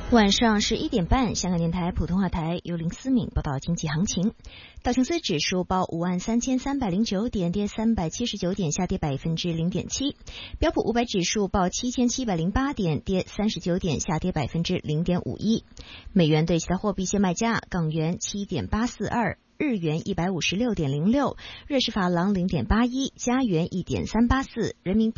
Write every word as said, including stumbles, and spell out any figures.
晚上十一点半，香港电台普通话台由林思敏报道经济行情。道琼斯指数报五万三千三百零九点，跌三百七十九点，下跌百分之零点七。标普五百指数报七千七百零八点，跌三十九点，下跌百分之零点五一。美元对其他货币现卖价：港元七点八四二。日元一百五十六点零六，瑞士法郎零点八一，加元一点三八四，人民币